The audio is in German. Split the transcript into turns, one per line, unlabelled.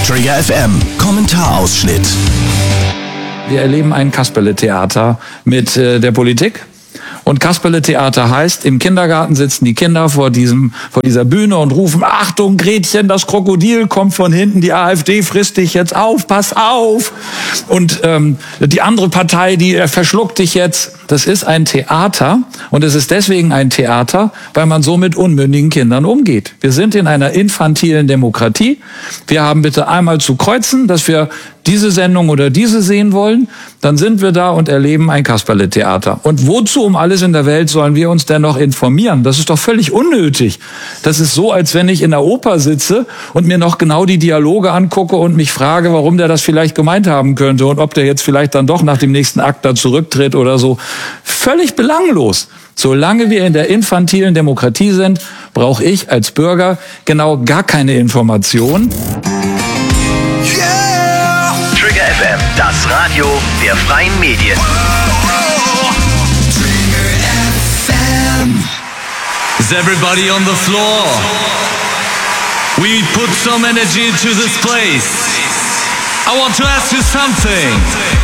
Trigger FM Kommentarausschnitt.
Wir erleben ein Kasperle-Theater mit der Politik. Und Kasperle-Theater heißt, im Kindergarten sitzen die Kinder vor dieser Bühne und rufen: Achtung, Gretchen, das Krokodil kommt von hinten, die AfD frisst dich jetzt auf, pass auf. Und die andere Partei, die verschluckt dich jetzt. Das ist ein Theater, und es ist deswegen ein Theater, weil man so mit unmündigen Kindern umgeht. Wir sind in einer infantilen Demokratie. Wir haben bitte einmal zu kreuzen, dass wir diese Sendung oder diese sehen wollen. Dann sind wir da und erleben ein Kasperle-Theater. Und wozu um alles in der Welt sollen wir uns denn noch informieren? Das ist doch völlig unnötig. Das ist so, als wenn ich in der Oper sitze und mir noch genau die Dialoge angucke und mich frage, warum der das vielleicht gemeint haben könnte und ob der jetzt vielleicht dann doch nach dem nächsten Akt da zurücktritt oder so. Völlig belanglos. Solange wir in der infantilen Demokratie sind, brauche ich als Bürger genau gar keine Information.
Trigger FM, das Radio der freien Medien.
Is everybody on the floor? We put some energy into this place. I want to ask you something.